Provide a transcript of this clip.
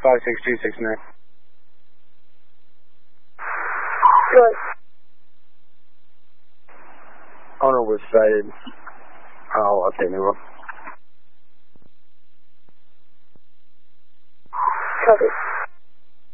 56269. Good. Owner was sighted. I'll update me, bro. Copy.